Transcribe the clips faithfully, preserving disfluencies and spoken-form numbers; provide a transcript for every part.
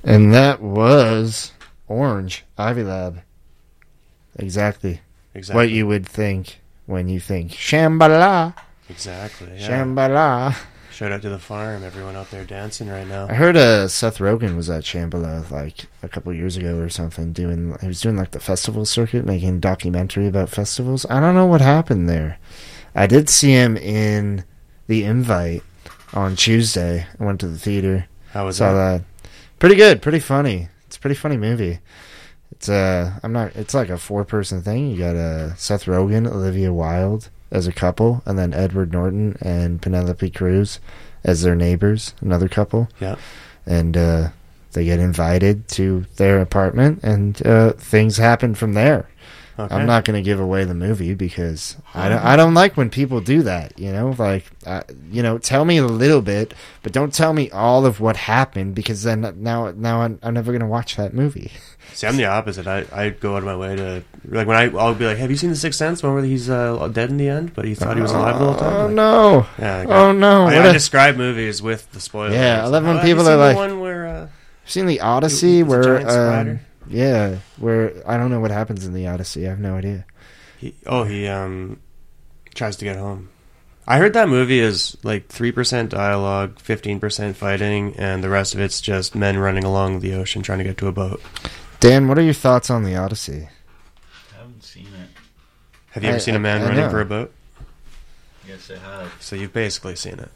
And that was Orange, Ivy Lab. Exactly. Exactly. What you would think when you think Shambhala. Exactly. Yeah. Shambhala. Shout out to the farm, everyone out there dancing right now. I heard uh, Seth Rogen was at Shambhala like a couple years ago or something. Doing he was doing like the festival circuit, making a documentary about festivals. I don't know what happened there. I did see him in The Invite on Tuesday. I went to the theater. How was saw that? that? Pretty good. Pretty funny. It's a pretty funny movie. It's uh, I'm not. It's like a four person thing. You got uh, Seth Rogen, Olivia Wilde as a couple, and then Edward Norton and Penelope Cruz as their neighbors, another couple. Yeah. And uh, they get invited to their apartment, and uh, things happen from there. Okay. I'm not going to give away the movie because I don't, I don't like when people do that, you know? Like, uh, you know, tell me a little bit, but don't tell me all of what happened because then now now I'm, I'm never going to watch that movie. See, I'm the opposite. I, I go out of my way to... Like, when I, I'll be like, have you seen The Sixth Sense? One where he's uh, dead in the end, but he thought he was alive the whole time? Oh, Like, no. Yeah, like, oh, no. I, What I a- describe movies with the spoilers. Yeah, I love when Oh, have people you are seen like... the one where... Uh, I've seen The Odyssey It's a where... giant Um, spider? yeah, where... I don't know what happens in The Odyssey. I have no idea. he, oh, he um tries to get home. I heard that movie is like three percent dialogue, fifteen percent fighting, and the rest of it's just men running along the ocean trying to get to a boat. Dan, what are your thoughts on The Odyssey? I haven't seen it. Have you ever I- seen a man I- I running know. for a boat? Yes, I have. So you've basically seen it.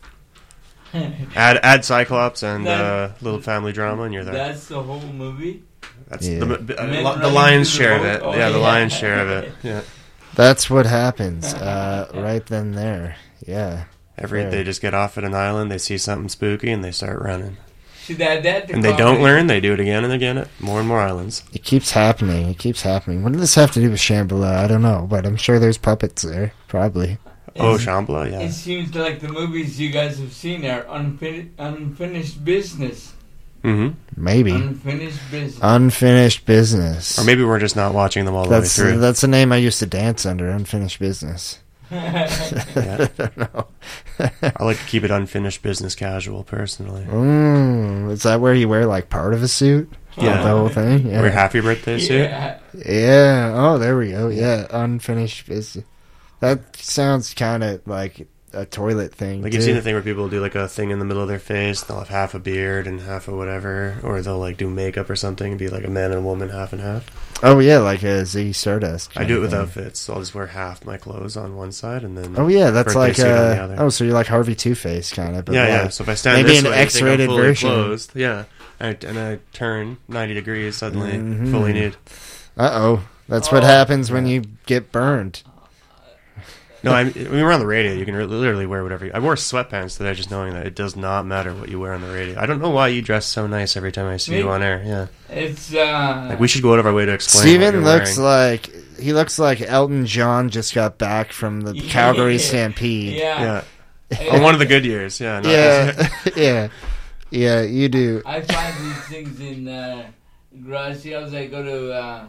Add add Cyclops and That- uh, little family drama, and you're there. That's the whole movie. That's Yeah. the, uh, Men the running lion's through the share of boat? it. Oh, yeah, the yeah. lion's share of it. Yeah. That's what happens uh, right then there. Yeah. Every Fair. they just get off at an island, they see something spooky, and they start running. See that that And they don't learn. They do it again and again at more and more islands. It keeps happening. It keeps happening. What does this have to do with Shambhala? I don't know, but I'm sure there's puppets there. Probably. Oh, It's- Shambhala, yeah. It seems like the movies you guys have seen are unfin- unfinished business. Mm-hmm. Maybe. Unfinished business. Unfinished business. Or maybe we're just not watching them all the that's way through. that's the name I used to dance under. Unfinished business. Yeah. I don't know. I like to keep it unfinished business casual, personally. Mm, is that where you wear like part of a suit? Yeah. The whole thing. Yeah. Wear half your birthday suit. yeah. Yeah. Oh, there we go. Yeah. Unfinished business. That sounds kind of like a toilet thing. Like too. you've seen the thing where people do like a thing in the middle of their face. They'll have half a beard and half a whatever, or they'll like do makeup or something and be like a man and a woman, half and half. Oh yeah, like a Z Stardust. I kind do it of with thing. outfits. So I'll just wear half my clothes on one side and then. Oh yeah, that's birthday like suit on the uh, other. oh, so you're like Harvey Two Face kind of. yeah, yeah. So if I stand Maybe this an way, you think I'm X-rated fully version. closed. Yeah, and I, and I turn ninety degrees suddenly, Mhm. fully nude. Uh oh, that's what Oh, happens when yeah. you get burned. No, I mean, when we're on the radio, you can re- literally wear whatever. You, I wore sweatpants today, just knowing that it does not matter what you wear on the radio. I don't know why you dress so nice every time I see Me? you on air. Yeah, It's uh. like we should go out of our way to explain. what Steven you're looks wearing. like he looks like Elton John just got back from the Yeah. Calgary Stampede. yeah. yeah, on one of the good years. Yeah, not yeah, yeah, yeah. You do. I find these things in uh, garage sales. I go to uh,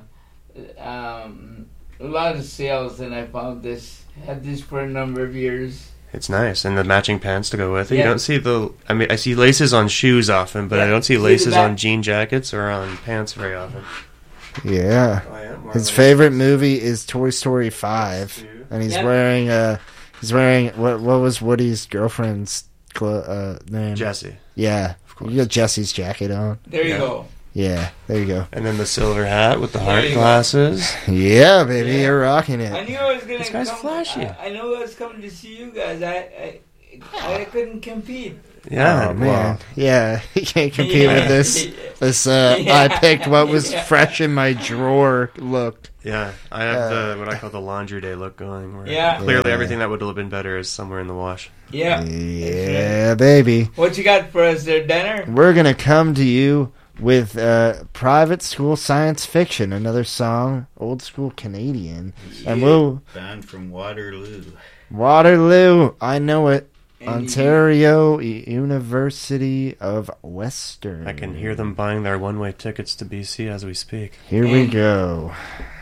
um, a lot of sales, and I found this. Had this for a number of years. It's nice, and the matching pants to go with it. You Yeah. don't see the. I mean, I see laces on shoes often, but I Yeah. don't see See the laces back- on jean jackets or on pants very often. Yeah. Oh, yeah, more His laces. favorite movie is Toy Story Five, Two. and he's Yeah. wearing uh he's wearing what what was Woody's girlfriend's clo- uh name? Jesse, Yeah, of course. you got Jesse's jacket on. There you Yeah. go. Yeah, there you go. And then the silver hat with the There heart you go. glasses. Yeah, baby, Yeah. you're rocking I it. knew I was gonna. This guy's come, flashy. I, I knew I was coming to see you guys. I I, I couldn't compete. Yeah, Oh man, wow. yeah, you can't compete Yeah. with this. This uh, Yeah. I picked what was Yeah. fresh in my drawer look. Yeah, I have Uh, the what I call the laundry day look going. Where Yeah. clearly Yeah. everything that would have been better is somewhere in the wash. Yeah. Yeah, baby. What you got for us there, dinner? We're gonna come to you with uh, Private School Science Fiction, another song, old school Canadian, and we'll Band from Waterloo. Waterloo. I know it. And Ontario University of Western. I can hear them buying their one-way tickets to B C as we speak. Here we And- go.